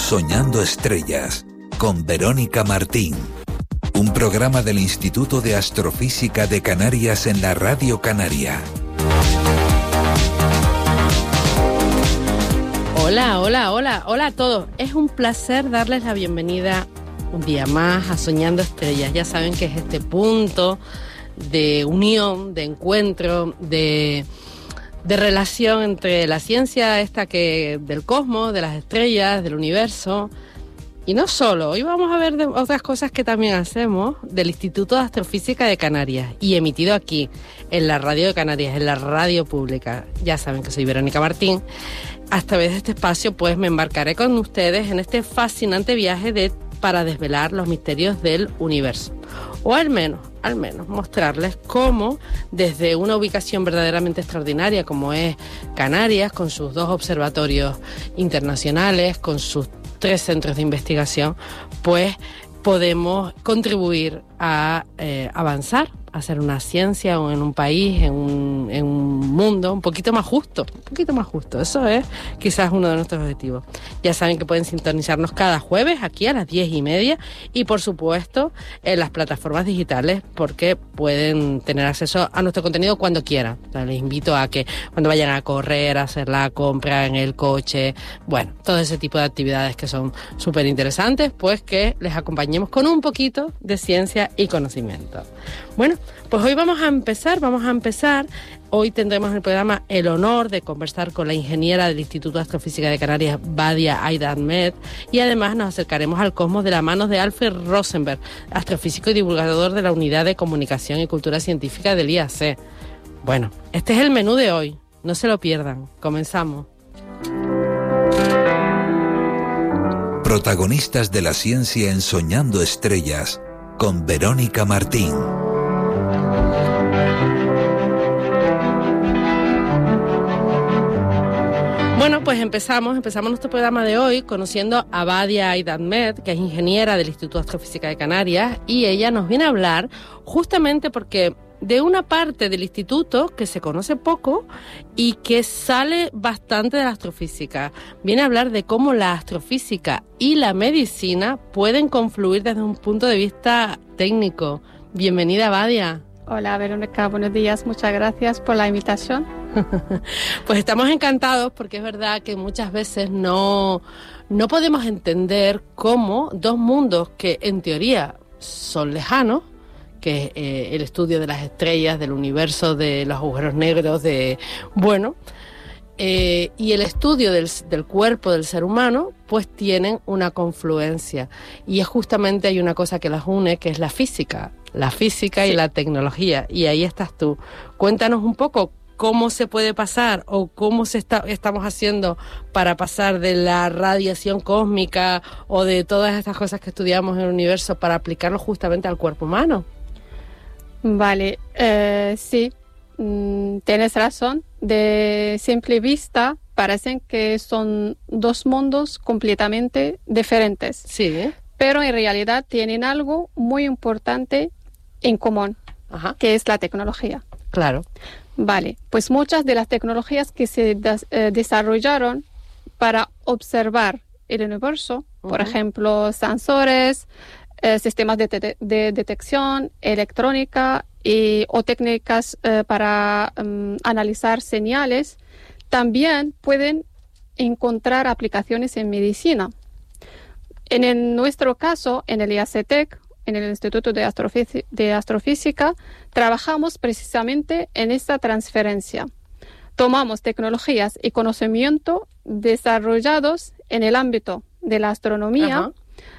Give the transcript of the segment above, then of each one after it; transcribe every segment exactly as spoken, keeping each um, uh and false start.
Soñando Estrellas, con Verónica Martín. Un programa del Instituto de Astrofísica de Canarias en la Radio Canaria. Hola, hola, hola, hola a todos. Es un placer darles la bienvenida un día más a Soñando Estrellas. Ya saben que es este punto de unión, de encuentro, de, de relación entre la ciencia esta que del cosmos, de las estrellas, del universo. Y no solo, hoy vamos a ver de otras cosas que también hacemos del Instituto de Astrofísica de Canarias y emitido aquí, en la Radio de Canarias, en la radio pública. Ya saben que soy Verónica Martín. A través de este espacio pues me embarcaré con ustedes en este fascinante viaje de, para desvelar los misterios del universo. O al menos, al menos mostrarles cómo desde una ubicación verdaderamente extraordinaria como es Canarias, con sus dos observatorios internacionales, con sus tres centros de investigación, pues podemos contribuir a eh, avanzar, a hacer una ciencia en un país, en un, en un mundo un poquito más justo, un poquito más justo. Eso es quizás uno de nuestros objetivos. Ya saben que pueden sintonizarnos cada jueves aquí a las diez y media y por supuesto en las plataformas digitales porque pueden tener acceso a nuestro contenido cuando quieran. O sea, les invito a que cuando vayan a correr, a hacer la compra en el coche, bueno, todo ese tipo de actividades que son súper interesantes, pues que les acompañemos con un poquito de ciencia y conocimiento. Bueno, pues hoy vamos a empezar, vamos a empezar. Hoy tendremos en el programa el honor de conversar con la ingeniera del Instituto de Astrofísica de Canarias, Badia Aid Ahmed, y además nos acercaremos al cosmos de la mano de Alfred Rosenberg, astrofísico y divulgador de la Unidad de Comunicación y Cultura Científica del I A C. Bueno, este es el menú de hoy, no se lo pierdan, comenzamos. Protagonistas de la ciencia en Soñando Estrellas, con Verónica Martín. Bueno, pues empezamos, empezamos nuestro programa de hoy conociendo a Badia Aid Ahmed, que es ingeniera del Instituto de Astrofísica de Canarias, y ella nos viene a hablar justamente porque de una parte del instituto que se conoce poco y que sale bastante de la astrofísica. Viene a hablar de cómo la astrofísica y la medicina pueden confluir desde un punto de vista técnico. Bienvenida, Badia. Hola, Verónica, buenos días. Muchas gracias por la invitación. Pues estamos encantados porque es verdad que muchas veces no, no podemos entender cómo dos mundos que en teoría son lejanos, que es eh, el estudio de las estrellas, del universo, de los agujeros negros, de bueno, eh, y el estudio del, del cuerpo del ser humano, pues tienen una confluencia. Y es justamente hay una cosa que las une, que es la física, la física sí. Y la tecnología. Y ahí estás tú. Cuéntanos un poco cómo se puede pasar o cómo se está, estamos haciendo para pasar de la radiación cósmica o de todas estas cosas que estudiamos en el universo para aplicarlo justamente al cuerpo humano. Vale, eh, sí, mm, tienes razón. De simple vista parecen que son dos mundos completamente diferentes. Sí. Pero en realidad tienen algo muy importante en común, Ajá. que es la tecnología. Claro. Vale, pues muchas de las tecnologías que se des, eh, desarrollaron para observar el universo, uh-huh. por ejemplo, sensores, eh, sistemas de, te- de detección, electrónica y, o técnicas eh, para um, analizar señales, también pueden encontrar aplicaciones en medicina. En el, nuestro caso, en el I A C T E C, en el Instituto de, Astrofí- de Astrofísica, trabajamos precisamente en esta transferencia. Tomamos tecnologías y conocimiento desarrollados en el ámbito de la astronomía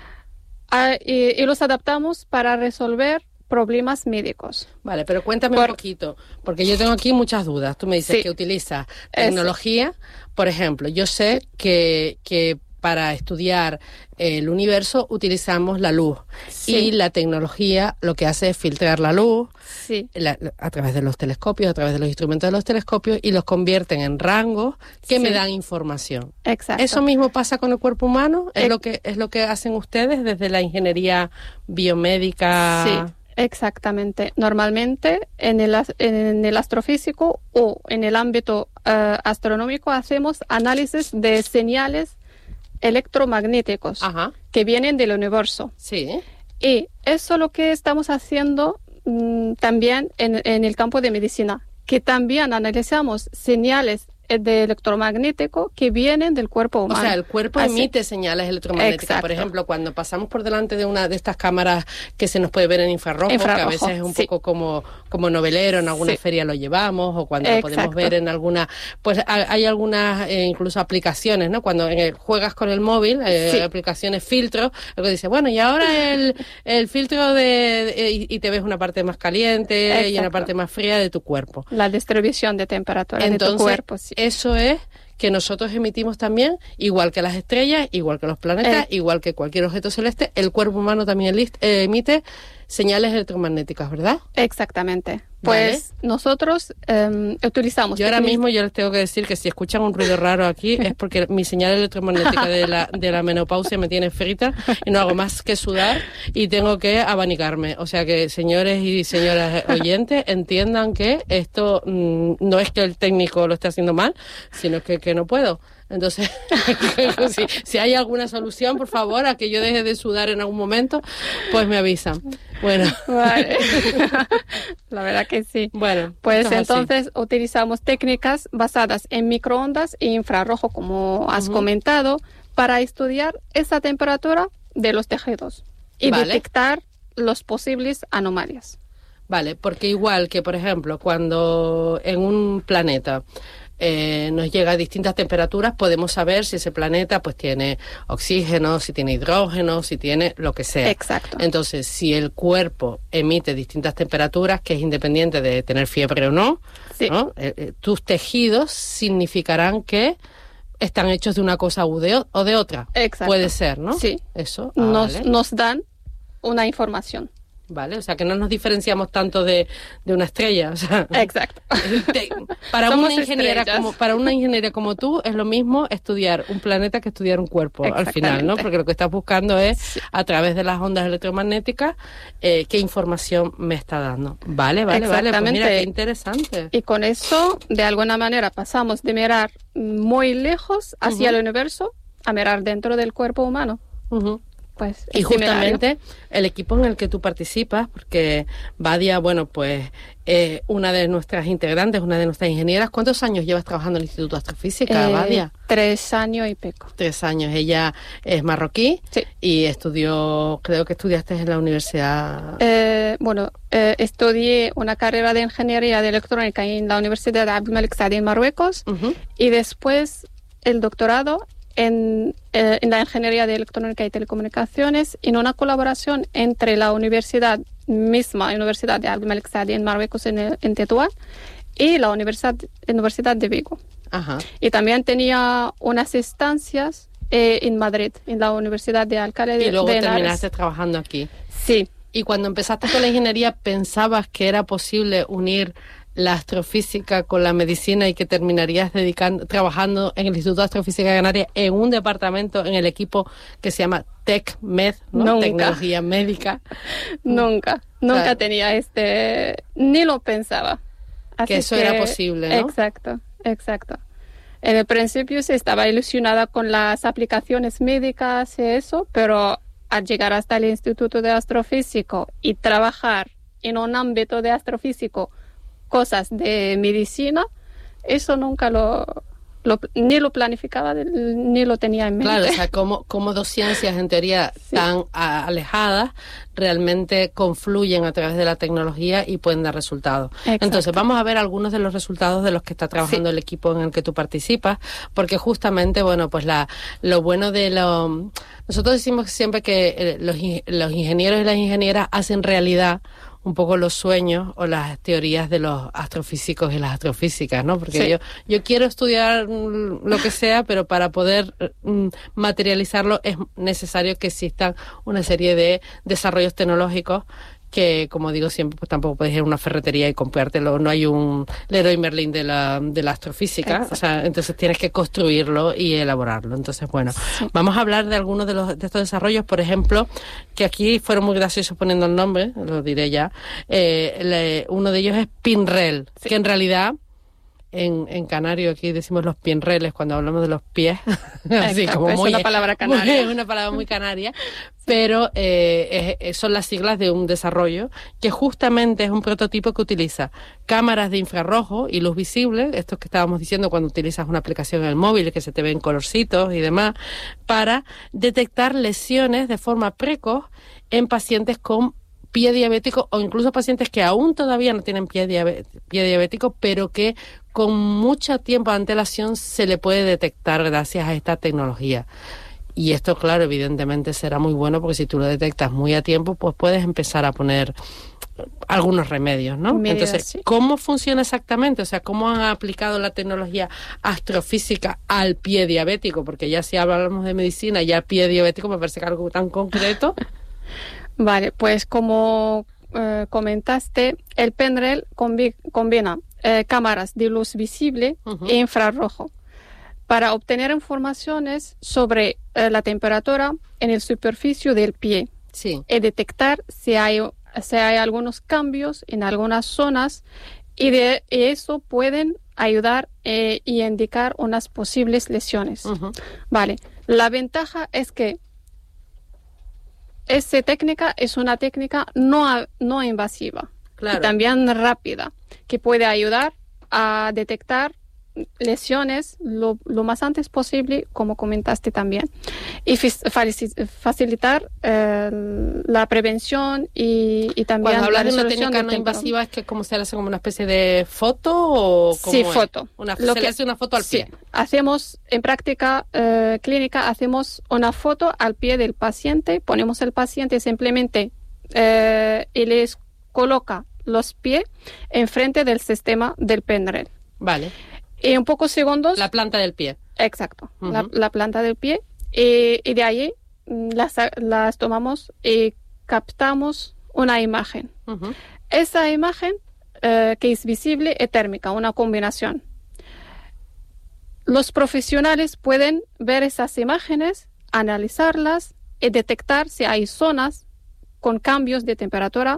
a, y, y los adaptamos para resolver problemas médicos. Vale, pero cuéntame por, un poquito, porque yo tengo aquí muchas dudas. Tú me dices sí, que utilizas tecnología, es, por ejemplo, yo sé que, que para estudiar el universo utilizamos la luz sí. y la tecnología lo que hace es filtrar la luz sí. la, a través de los telescopios, a través de los instrumentos de los telescopios y los convierten en rangos que sí. me dan información. Exacto. ¿Eso mismo pasa con el cuerpo humano? ¿Es, eh, lo que, es lo que hacen ustedes desde la ingeniería biomédica? Sí. Exactamente. Normalmente en el, en el astrofísico o en el ámbito uh, astronómico hacemos análisis de señales electromagnéticos Ajá. que vienen del universo. Sí. Y eso es lo que estamos haciendo mmm, también en, en el campo de medicina, que también analizamos señales de electromagnético que vienen del cuerpo humano. O sea, el cuerpo Así. emite señales electromagnéticas. Exacto. Por ejemplo, cuando pasamos por delante de una de estas cámaras que se nos puede ver en infrarrojo, Infrarrojo, que a veces es un sí. poco como, como novelero, en alguna Sí. feria lo llevamos, o cuando Exacto. lo podemos ver en alguna... Pues hay, hay algunas eh, incluso aplicaciones, ¿no? Cuando en el, juegas con el móvil, eh, Sí. aplicaciones filtros, lo que dice, bueno, y ahora el, el filtro de... de- y, y te ves una parte más caliente y una Exacto. parte más fría de tu cuerpo. La distribución de temperatura de Entonces, tu cuerpo. Sí. eso es que nosotros emitimos también, igual que las estrellas, igual que los planetas, Eh. igual que cualquier objeto celeste, el cuerpo humano también elist- eh, emite señales electromagnéticas, ¿verdad? Exactamente. Pues nosotros eh, utilizamos... Yo ahora técnicas- mismo yo les tengo que decir que si escuchan un ruido raro aquí es porque mi señal electromagnética de la, de la menopausia me tiene frita y no hago más que sudar y tengo que abanicarme. O sea que, señores y señoras oyentes, entiendan que esto mmm, no es que el técnico lo esté haciendo mal, sino que, que no puedo. Entonces, si, si hay alguna solución, por favor, a que yo deje de sudar en algún momento, pues me avisan. Bueno, Vale. La verdad que sí. bueno. Pues esto es así. entonces utilizamos técnicas basadas en microondas e infrarrojo, como has Ujú. comentado, para estudiar esa temperatura de los tejidos y Vale. detectar los posibles anomalias. Vale, porque igual que, por ejemplo, cuando en un planeta eh, nos llega a distintas temperaturas, podemos saber si ese planeta pues tiene oxígeno, si tiene hidrógeno, si tiene lo que sea. Exacto. Entonces, si el cuerpo emite distintas temperaturas, que es independiente de tener fiebre o no, Sí. ¿no? Eh, eh, tus tejidos significarán que están hechos de una cosa u de, o- o de otra. Exacto. Puede ser, ¿no? Sí. Eso. Ah, Nos, vale. nos dan una información. Vale, o sea que no nos diferenciamos tanto de, de una estrella, o sea, Exacto. te- para Somos una ingeniera estrellas. como para una ingeniera como tú es lo mismo estudiar un planeta que estudiar un cuerpo al final, ¿no? Exactamente. Porque lo que estás buscando es Sí. a través de las ondas electromagnéticas eh, qué información me está dando. Vale, vale, vale, pues mira Exactamente. qué interesante. Y con eso, de alguna manera, pasamos de mirar muy lejos hacia Ujú. el universo a mirar dentro del cuerpo humano. Ujú. Pues Y es similar. justamente el equipo en el que tú participas, porque Badia, bueno, pues eh, una de nuestras integrantes, una de nuestras ingenieras. ¿Cuántos años llevas trabajando en el Instituto de Astrofísica, Eh, Badia? Tres años y pico. Tres años. Ella es marroquí Sí. y estudió, creo que estudiaste en la universidad. Eh, bueno, eh, estudié una carrera de ingeniería de electrónica en la Universidad de Abdelmalek Saadi en Marruecos Ujú. y después el doctorado en, eh, en la ingeniería de electrónica y telecomunicaciones en una colaboración entre la universidad misma, Universidad de Abdelmalek Saadi en Marruecos en, el- en Tetuán, y la Universidad, Universidad de Vigo. Ajá. Y también tenía unas estancias eh, en Madrid, en la Universidad de Alcalá de Y luego de Henares. terminaste trabajando aquí. Sí. Y cuando empezaste con la ingeniería, ¿pensabas que era posible unir la astrofísica con la medicina y que terminarías dedicando, trabajando en el Instituto de Astrofísica de Canarias en un departamento, en el equipo que se llama TecMed, ¿no? Nunca. Tecnología médica? Nunca, nunca Claro. tenía este, ni lo pensaba. Que eso era posible, ¿no? Exacto, exacto. En el principio sí estaba ilusionada con las aplicaciones médicas y eso, pero al llegar hasta el Instituto de Astrofísico y trabajar en un ámbito de astrofísico, cosas de medicina, eso nunca lo, lo ni lo planificaba, ni lo tenía en mente. Claro, o sea, como, como dos ciencias en teoría Sí. tan a- alejadas realmente confluyen a través de la tecnología y pueden dar resultados. Exacto. Entonces, vamos a ver algunos de los resultados de los que está trabajando Sí. el equipo en el que tú participas, porque justamente, bueno, pues la lo bueno de lo... Nosotros decimos siempre que eh, los, in- los ingenieros y las ingenieras hacen realidad un poco los sueños o las teorías de los astrofísicos y las astrofísicas, ¿no? Porque Sí. yo yo quiero estudiar mm, lo que sea, pero para poder mm, materializarlo es necesario que existan una serie de desarrollos tecnológicos que, como digo siempre, pues tampoco puedes ir a una ferretería y comprártelo. No hay un Leroy Merlin de la, de la astrofísica. Exacto. O sea, entonces tienes que construirlo y elaborarlo. Entonces, bueno, vamos a hablar de algunos de, los, de estos desarrollos. Por ejemplo, que aquí fueron muy graciosos poniendo el nombre, lo diré ya. Eh, le- uno de ellos es Pinrel, Sí. que en realidad en, en canario aquí decimos los pienreles cuando hablamos de los pies. Así Exacto, como es muy, una palabra canaria. Muy, una palabra muy canaria. Pero eh, es, son las siglas de un desarrollo que justamente es un prototipo que utiliza cámaras de infrarrojo y luz visible, esto que estábamos diciendo cuando utilizas una aplicación en el móvil que se te ven colorcitos y demás, para detectar lesiones de forma precoz en pacientes con pie diabético o incluso pacientes que aún todavía no tienen pie, diabé- pie diabético, pero que con mucho tiempo de antelación se le puede detectar gracias a esta tecnología. Y esto, claro, evidentemente será muy bueno porque si tú lo detectas muy a tiempo, pues puedes empezar a poner algunos remedios, ¿no? Medidas, Entonces, sí. ¿cómo funciona exactamente? O sea, ¿cómo han aplicado la tecnología astrofísica al pie diabético? Porque ya si hablamos de medicina, ya pie diabético me parece que algo tan concreto. Vale, pues como eh, comentaste, el Penrel combi- combina eh, cámaras de luz visible Uh-huh. e infrarrojo para obtener informaciones sobre eh, la temperatura en el superficie del pie Sí. y detectar si hay, si hay algunos cambios en algunas zonas y de y eso pueden ayudar eh, y indicar unas posibles lesiones. Uh-huh. Vale, la ventaja es que esta técnica es una técnica no, a- no invasiva Claro. y también rápida, que puede ayudar a detectar lesiones lo, lo más antes posible, como comentaste también, y fis- falici- facilitar eh, la prevención y, y también Cuando la hablas de una resolución técnica del no temprano. invasiva, ¿es que como se le hace como una especie de foto o cómo Sí, es? foto. Una, Lo se que- le hace una foto al Sí, pie. hacemos en práctica eh, clínica, hacemos una foto al pie del paciente, ponemos el paciente simplemente eh, y les coloca los pies enfrente del sistema del Penrel. Vale. Y en pocos segundos, La planta del pie. exacto, Ujú. la, la planta del pie, y, y de ahí mm, las, las tomamos y captamos una imagen. Uh-huh. Esa imagen eh, que es visible y térmica, una combinación. Los profesionales pueden ver esas imágenes, analizarlas y detectar si hay zonas con cambios de temperatura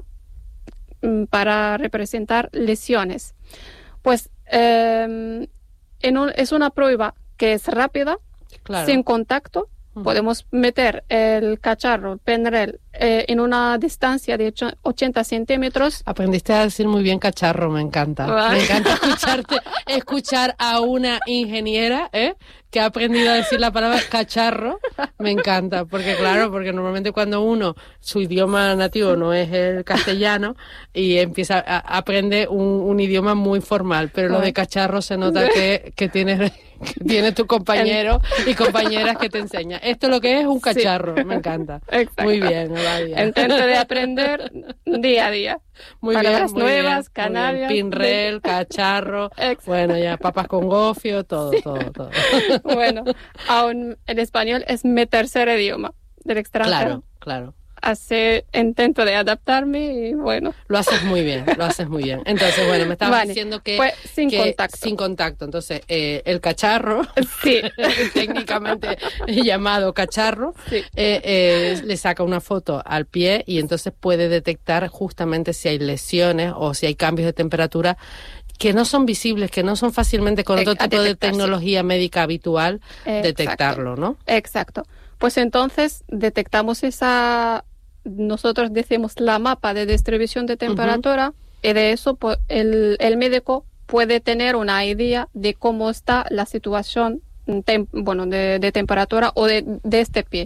mm, para representar lesiones. Pues eh, en un- es una prueba que es rápida, Claro. sin contacto. Ujú. Podemos meter el cacharro, el Penrel, eh, en una distancia de ocho- ochenta centímetros. Aprendiste a decir muy bien cacharro, me encanta. Vale. Me encanta escucharte, escuchar a una ingeniera, ¿eh? que ha aprendido a decir la palabra cacharro. Me encanta, porque claro, porque normalmente cuando uno, su idioma nativo no es el castellano y empieza a, aprende un, un idioma muy formal, pero lo de cacharro se nota que, que tienes que tiene tu compañero y compañeras que te enseñan. Esto lo que es un cacharro, Sí. me encanta. Exacto. Muy bien, Eulalia. Intento de aprender día a día. Muy Palabras bien, muy nuevas, bien, muy bien. canarias. Pinrel, cacharro, Exacto. bueno, ya papas con gofio, todo, todo, todo. Bueno, aún el español es mi tercer idioma del extranjero. Claro, claro. Hace intento de adaptarme y bueno. Lo haces muy bien, lo haces muy bien. Entonces, bueno, me estabas Vale, diciendo que... pues sin que contacto. Sin contacto. Entonces, eh, el cacharro, Sí. técnicamente llamado cacharro, Sí. eh, eh, le saca una foto al pie y entonces puede detectar justamente si hay lesiones o si hay cambios de temperatura que no son visibles, que no son fácilmente con Eh, otro a tipo de detectarse. tecnología médica habitual Exacto. detectarlo, ¿no? Exacto. Pues entonces detectamos esa, nosotros decimos la mapa de distribución de temperatura y de eso pues, el, el médico puede tener una idea de cómo está la situación tem- bueno, de, de temperatura o de, de este pie.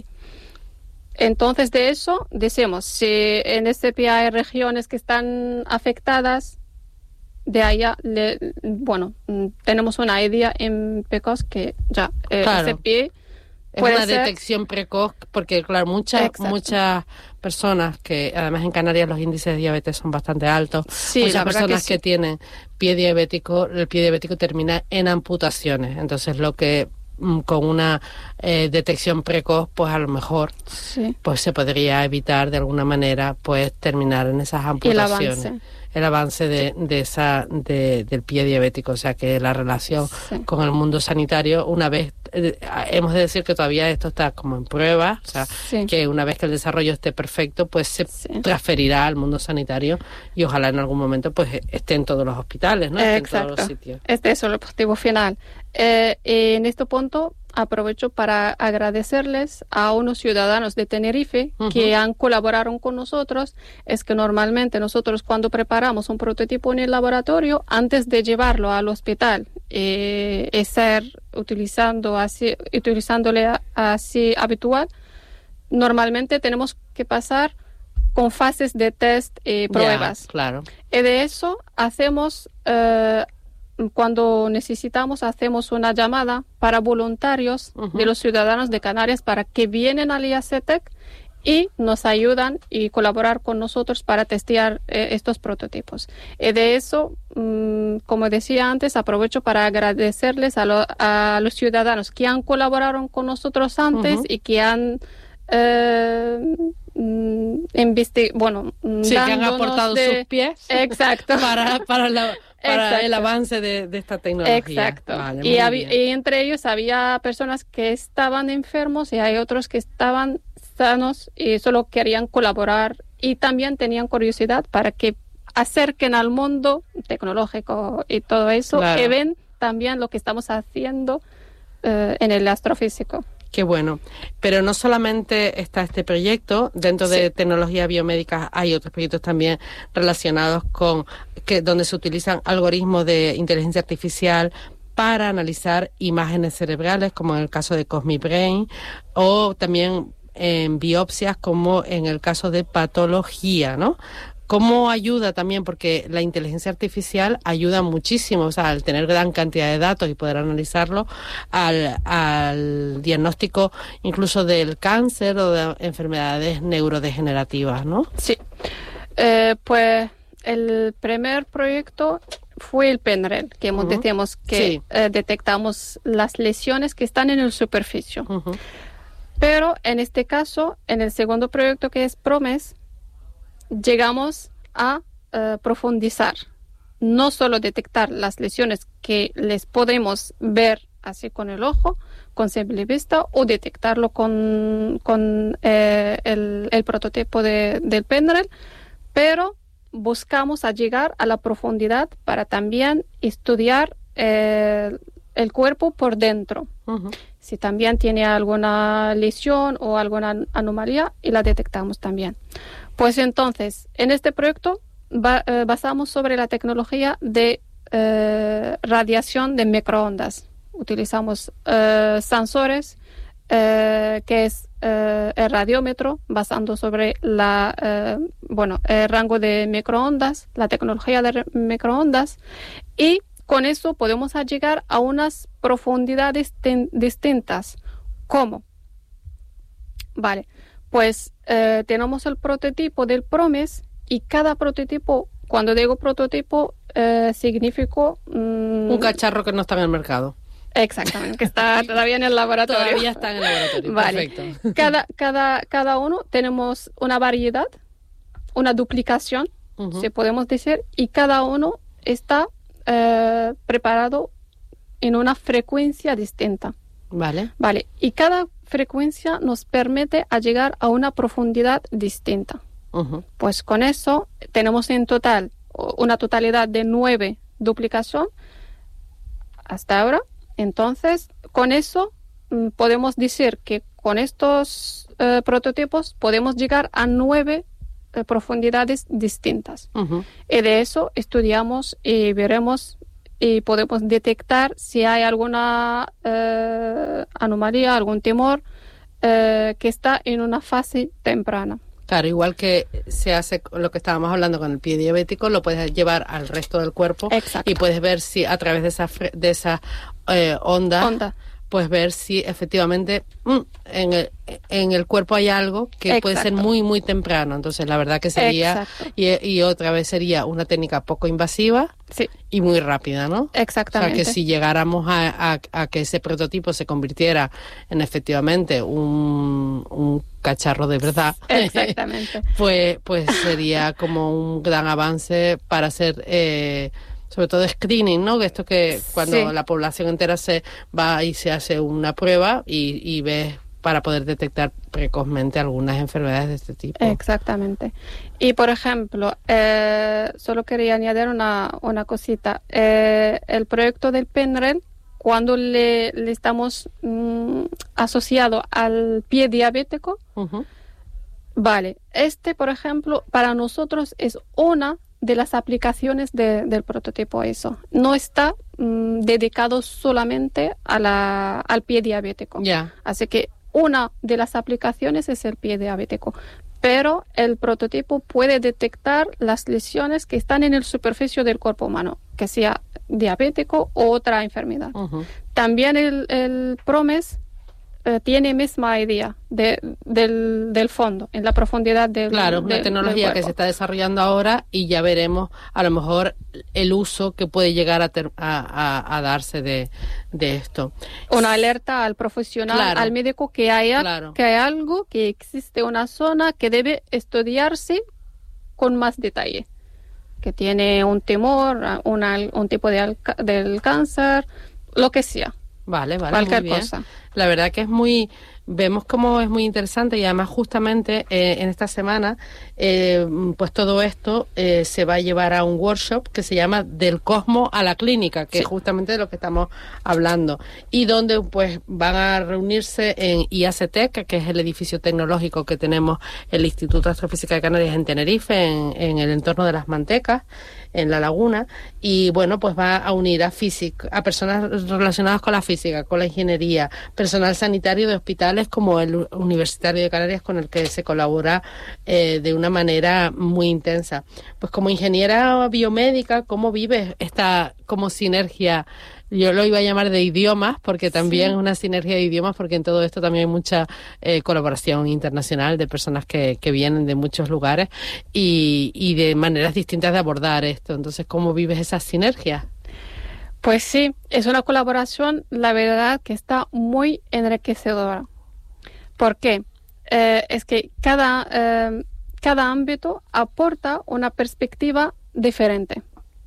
Entonces de eso decimos, si en este pie hay regiones que están afectadas, de allá, le, bueno, mm, tenemos una idea en pecos que ya eh, Claro. ese pie Es puede una ser- detección precoz, porque claro, muchas Exacto. muchas personas que, además en Canarias los índices de diabetes son bastante altos, Sí, muchas la verdad personas que que, sí. tienen pie diabético, el pie diabético termina en amputaciones. Entonces lo que mm, con una eh, detección precoz, pues a lo mejor Sí. pues se podría evitar de alguna manera pues terminar en esas Y el amputaciones. avance. El avance de, de esa de, del pie diabético, o sea que la relación Sí. con el mundo sanitario, una vez eh, hemos de decir que todavía esto está como en prueba, o sea, sí. que una vez que el desarrollo esté perfecto, pues se sí. transferirá al mundo sanitario y ojalá en algún momento pues esté en todos los hospitales, ¿no? Exacto. En todos los sitios. Este es el objetivo final. Eh, en este punto aprovecho para agradecerles a unos ciudadanos de Tenerife uh-huh. que han colaborado con nosotros. Es que normalmente nosotros cuando preparamos un prototipo en el laboratorio, antes de llevarlo al hospital, eh, es ser utilizando así, utilizándole así habitual, normalmente tenemos que pasar con fases de test y eh, pruebas. Yeah, claro. Y de eso hacemos... Eh, Cuando necesitamos, hacemos una llamada para voluntarios uh-huh. de los ciudadanos de Canarias para que vienen al I A C T E C y nos ayudan y colaborar con nosotros para testear eh, estos prototipos. Y de eso, mmm, como decía antes, aprovecho para agradecerles a, lo, a los ciudadanos que han colaborado con nosotros antes uh-huh. y que han... Eh, investi- bueno, sí, que han aportado de... sus pies exacto para, para, la, para el avance de, de esta tecnología. Exacto. Vale, y, hab- y entre ellos había personas que estaban enfermos y hay otros que estaban sanos y solo querían colaborar y también tenían curiosidad para que acerquen al mundo tecnológico y todo eso, claro. que ven también lo que estamos haciendo uh, en el astrofísico. Qué bueno. Pero no solamente está este proyecto, dentro de sí. tecnología biomédica hay otros proyectos también relacionados con que donde se utilizan algoritmos de inteligencia artificial para analizar imágenes cerebrales, como en el caso de Cosmic Brain, o también en biopsias, como en el caso de patología, ¿no? ¿Cómo ayuda también? Porque la inteligencia artificial ayuda muchísimo, o sea, al tener gran cantidad de datos y poder analizarlo, al, al diagnóstico incluso del cáncer o de enfermedades neurodegenerativas, ¿no? Sí. Eh, pues el primer proyecto fue el PENREL, que uh-huh. decíamos que sí. eh, detectamos las lesiones que están en el superficie. Uh-huh. Pero en este caso, en el segundo proyecto, que es PROMES, llegamos a uh, profundizar, no solo detectar las lesiones que les podemos ver así con el ojo, con simple vista, o detectarlo con, con eh, el, el prototipo de, del PENREL, pero buscamos a llegar a la profundidad para también estudiar eh, el cuerpo por dentro. Uh-huh. Si también tiene alguna lesión o alguna anomalía, y la detectamos también. Pues entonces, en este proyecto ba- eh, basamos sobre la tecnología de eh, radiación de microondas. Utilizamos eh, sensores, eh, que es eh, el radiómetro, basando sobre la, eh, bueno, el rango de microondas, la tecnología de re- microondas, y con eso podemos llegar a unas profundidades ten- distintas. ¿Cómo? Vale. Pues eh, tenemos el prototipo del PROMES y cada prototipo, cuando digo prototipo, eh, significa... Um, un cacharro que no está en el mercado. Exactamente, que está todavía en el laboratorio. Todavía está en el laboratorio, vale. Perfecto. Cada, cada, cada uno tenemos una variedad, una duplicación, uh-huh. si podemos decir, y cada uno está eh, preparado en una frecuencia distinta. Vale. Vale, y cada frecuencia nos permite a llegar a una profundidad distinta. Uh-huh. Pues con eso tenemos en total una totalidad de nueve duplicación hasta ahora. Entonces, con eso mm, podemos decir que con estos eh, prototipos podemos llegar a nueve eh, profundidades distintas. Uh-huh. Y de eso estudiamos y veremos y podemos detectar si hay alguna eh, anomalía, algún tumor eh, que está en una fase temprana. Claro, igual que se hace lo que estábamos hablando con el pie diabético, lo puedes llevar al resto del cuerpo. Exacto. Y puedes ver si a través de esa fre- de esa eh, onda, onda, pues ver si efectivamente mm, en el en el cuerpo hay algo que Exacto. puede ser muy muy temprano. Entonces la verdad que sería y, y otra vez sería una técnica poco invasiva sí. y muy rápida, ¿no? Exactamente. O sea que si llegáramos a, a, a que ese prototipo se convirtiera en efectivamente un, un cacharro de verdad, exactamente, pues pues sería como un gran avance para ser eh, sobre todo screening, ¿no? Que esto que cuando Sí. la población entera se va y se hace una prueba y, y ves para poder detectar precozmente algunas enfermedades de este tipo. Exactamente. Y por ejemplo, eh, solo quería añadir una, una cosita. Eh, el proyecto del PENRED, cuando le, le estamos mm, asociado al pie diabético, Uh-huh. vale, este por ejemplo para nosotros es una de las aplicaciones de, del prototipo I S O. No está mm, dedicado solamente a la, al pie diabético. Ya. Así que una de las aplicaciones es el pie diabético, pero el prototipo puede detectar las lesiones que están en el superficie del cuerpo humano, que sea diabético o otra enfermedad. Uh-huh. También el, el PROMES eh, tiene misma idea de, del, del fondo, en la profundidad del Claro, es una del- tecnología del que se cuerpo. está desarrollando ahora y ya veremos a lo mejor el uso que puede llegar a, ter- a, a- a darse de, de esto. Una alerta al profesional, Claro. al médico, que haya Claro. que hay algo, que existe una zona que debe estudiarse con más detalle, que tiene un tumor, una, un tipo de alca- del cáncer, lo que sea, Vale, vale, cualquier muy bien. cosa. La verdad que es muy, vemos cómo es muy interesante y además justamente eh, en esta semana, eh, pues todo esto eh, se va a llevar a un workshop que se llama Del Cosmos a la Clínica, que Sí. es justamente de lo que estamos hablando, y donde pues van a reunirse en I A C T E C, que es el edificio tecnológico que tenemos el Instituto de Astrofísica de Canarias en Tenerife, en, en el entorno de las Mantecas, en la laguna, y bueno, pues va a unir a físic, a personas relacionadas con la física, con la ingeniería, personal sanitario de hospitales como el Universitario de Canarias, con el que se colabora eh, de una manera muy intensa. Pues como ingeniera biomédica, ¿cómo vives esta como sinergia? Yo lo iba a llamar de idiomas, porque también Sí. es una sinergia de idiomas, porque en todo esto también hay mucha eh, colaboración internacional de personas que, que vienen de muchos lugares y, y de maneras distintas de abordar esto. Entonces, ¿cómo vives esas sinergias? Pues sí, es una colaboración, la verdad, que está muy enriquecedora. ¿Por qué? Eh, es que cada, eh, cada ámbito aporta una perspectiva diferente.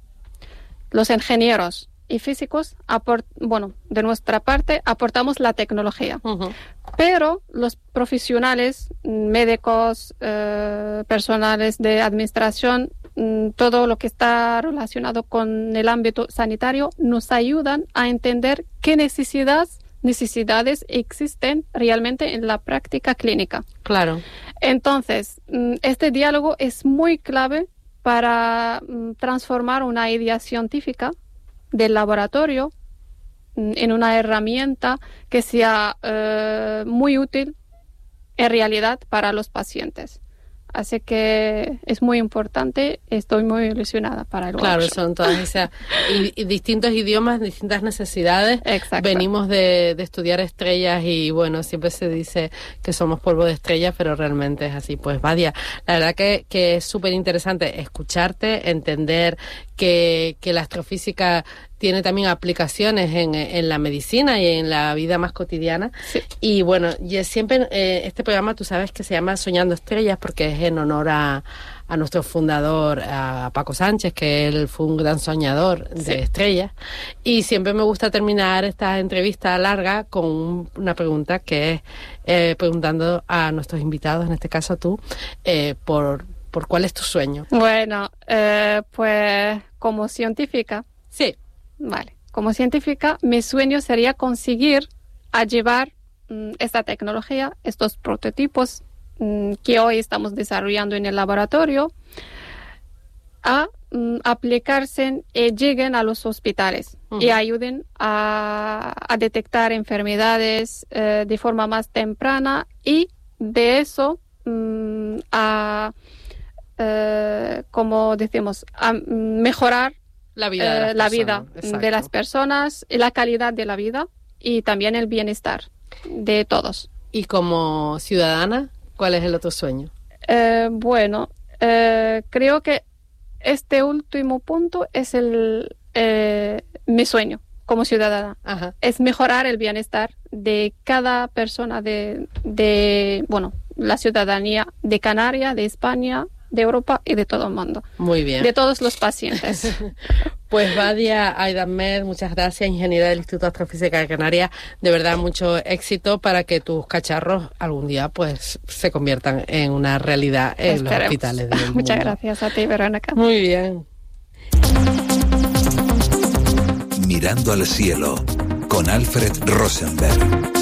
Los ingenieros y físicos, aport- bueno, de nuestra parte, aportamos la tecnología. Uh-huh. Pero los profesionales, médicos, eh, personales de administración, mm, todo lo que está relacionado con el ámbito sanitario, nos ayudan a entender qué necesidades, necesidades existen realmente en la práctica clínica. Claro. Entonces, mm, este diálogo es muy clave para mm, transformar una idea científica del laboratorio mm, en una herramienta que sea eh, muy útil en realidad para los pacientes. Así que es muy importante, estoy muy ilusionada para el Claro, workshop. son todas esas y, y distintos idiomas, distintas necesidades. Exacto. Venimos de, de estudiar estrellas y bueno, siempre se dice que somos polvo de estrellas, pero realmente es así. Pues Badia, la verdad que, que es súper interesante escucharte, entender que, que la astrofísica tiene también aplicaciones en, en la medicina y en la vida más cotidiana. Sí. Y bueno, y siempre eh, este programa tú sabes que se llama Soñando Estrellas porque es en honor a, a nuestro fundador, a Paco Sánchez, que él fue un gran soñador de Sí. estrellas. Y siempre me gusta terminar esta entrevista larga con un- una pregunta que es eh, preguntando a nuestros invitados, en este caso tú, eh, por, por cuál es tu sueño. Bueno, eh, pues como científica, Sí. vale, como científica, mi sueño sería conseguir a llevar mm, esta tecnología, estos prototipos mm, que hoy estamos desarrollando en el laboratorio, a mm, aplicarse y lleguen a los hospitales Ujú. y ayuden a, a detectar enfermedades eh, de forma más temprana y de eso mm, a, eh, como decimos, a mm, mejorar La vida, de las eh, la personas. vida Exacto. de las personas, y la calidad de la vida y también el bienestar de todos. Y como ciudadana, ¿cuál es el otro sueño? Eh, bueno, eh, creo que este último punto es el eh, mi sueño como ciudadana. Ajá. Es mejorar el bienestar de cada persona de, de bueno, la ciudadanía de Canarias, de España, de Europa y de todo el mundo. Muy bien. De todos los pacientes. Pues Badia Aydamel, muchas gracias, ingeniera del Instituto de Astrofísica de Canarias. De verdad, mucho éxito para que tus cacharros algún día pues se conviertan en una realidad en Esperemos. Los hospitales del mundo. Muchas gracias a ti, Verónica. Muy bien. Mirando al cielo, con Alfred Rosenberg.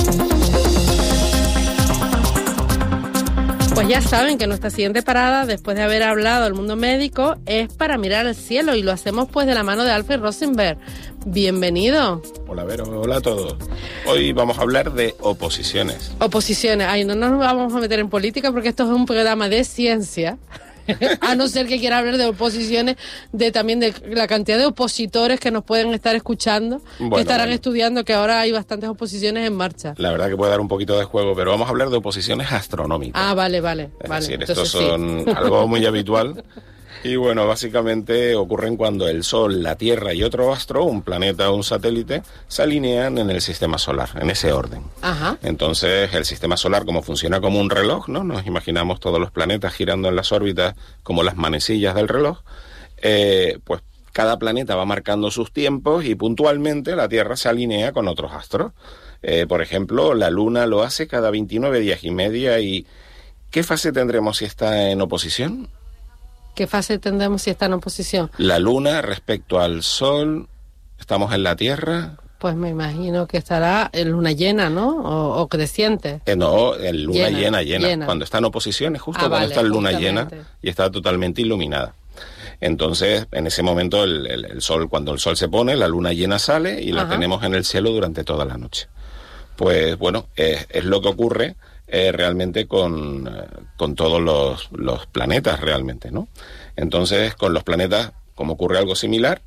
Pues ya saben que nuestra siguiente parada, después de haber hablado del mundo médico, es para mirar al cielo, y lo hacemos pues de la mano de Alfred Rosenberg. Bienvenido. Hola, Vero, hola a todos. Hoy vamos a hablar de oposiciones. Oposiciones. Ay, no nos vamos a meter en política porque esto es un programa de ciencia. A no ser que quiera hablar de oposiciones, de también de la cantidad de opositores que nos pueden estar escuchando, bueno, que estarán bueno. estudiando, que ahora hay bastantes oposiciones en marcha. La verdad que puede dar un poquito de juego, pero vamos a hablar de oposiciones astronómicas. Ah, vale, vale. Es vale. decir, Entonces, estos son sí. algo muy habitual. Y bueno, básicamente ocurren cuando el Sol, la Tierra y otro astro, un planeta o un satélite, se alinean en el sistema solar, en ese orden. Ajá. Entonces, el sistema solar, como funciona como un reloj, ¿no? Nos imaginamos todos los planetas girando en las órbitas como las manecillas del reloj. Eh, pues cada planeta va marcando sus tiempos y puntualmente la Tierra se alinea con otros astros. Eh, por ejemplo, la Luna lo hace cada veintinueve días y media. ¿Y qué fase tendremos si está en oposición? ¿Qué fase tendremos si está en oposición? La Luna respecto al Sol, ¿estamos en la Tierra? Pues me imagino que estará en luna llena, ¿no? O, o creciente. Eh, no, en luna llena, llena, llena, llena. Cuando está en oposición es justo ah, cuando vale, está en luna llena y está totalmente iluminada. Entonces, en ese momento, el, el, el Sol, cuando el Sol se pone, la luna llena sale y la Ajá. tenemos en el cielo durante toda la noche. Pues bueno, es, es lo que ocurre Eh, realmente con, con todos los, los planetas realmente, ¿no? Entonces, con los planetas, como ocurre algo similar,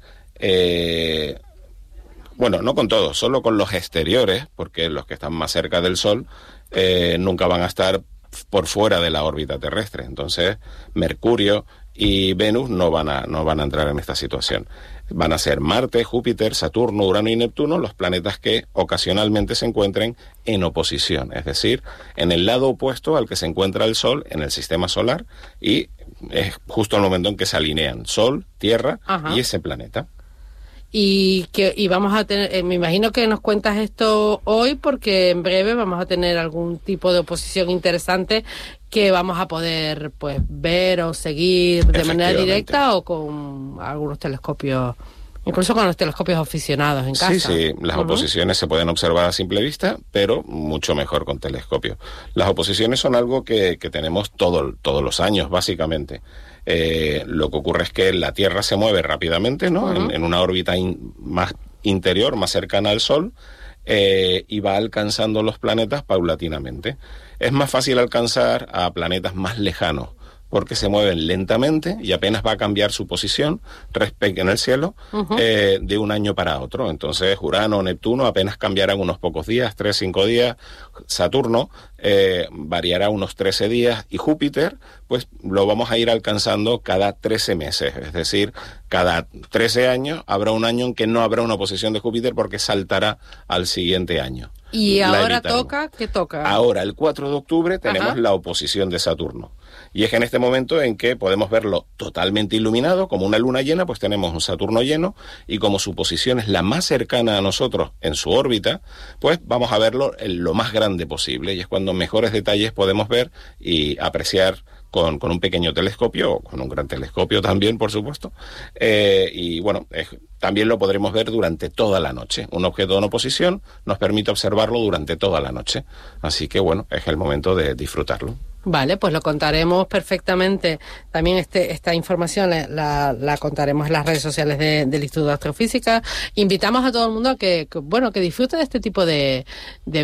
eh, bueno, no con todos, solo con los exteriores, porque los que están más cerca del Sol eh, nunca van a estar por fuera de la órbita terrestre. Entonces, Mercurio y Venus no van a, no van a entrar en esta situación. Van a ser Marte, Júpiter, Saturno, Urano y Neptuno los planetas que ocasionalmente se encuentren en oposición, es decir, en el lado opuesto al que se encuentra el Sol en el sistema solar, y es justo el momento en que se alinean Sol, Tierra Ajá. y ese planeta. Y que y vamos a tener, eh, me imagino que nos cuentas esto hoy porque en breve vamos a tener algún tipo de oposición interesante que vamos a poder pues ver o seguir de manera directa o con algunos telescopios, incluso con los telescopios aficionados en casa. Sí, sí, las uh-huh. oposiciones se pueden observar a simple vista, pero mucho mejor con telescopio. Las oposiciones son algo que, que tenemos todo, todos los años, básicamente. Eh, lo que ocurre es que la Tierra se mueve rápidamente, ¿no? Uh-huh. En, en una órbita in, más interior, más cercana al Sol, eh, y va alcanzando los planetas paulatinamente. Es más fácil alcanzar a planetas más lejanos, porque se mueven lentamente y apenas va a cambiar su posición respecto en el cielo uh-huh. eh, de un año para otro. Entonces, Urano o Neptuno apenas cambiarán unos pocos días, tres, cinco días. Saturno eh, variará unos trece días y Júpiter, pues lo vamos a ir alcanzando cada trece meses. Es decir, cada trece años habrá un año en que no habrá una oposición de Júpiter porque saltará al siguiente año. ¿Y ahora evitaremos. toca? ¿Qué toca? Ahora, el cuatro de octubre, tenemos Ajá. la oposición de Saturno. Y es en este momento en que podemos verlo totalmente iluminado, como una luna llena, pues tenemos un Saturno lleno, y como su posición es la más cercana a nosotros en su órbita, pues vamos a verlo en lo más grande posible, y es cuando mejores detalles podemos ver y apreciar con, con un pequeño telescopio, o con un gran telescopio también, por supuesto, eh, y bueno, es, también lo podremos ver durante toda la noche. Un objeto en oposición nos permite observarlo durante toda la noche, así que bueno, es el momento de disfrutarlo. Vale, pues lo contaremos perfectamente. También este esta información la, la, la contaremos en las redes sociales de, del Instituto de Astrofísica. Invitamos a todo el mundo a que, que bueno, que disfrute de este tipo de, de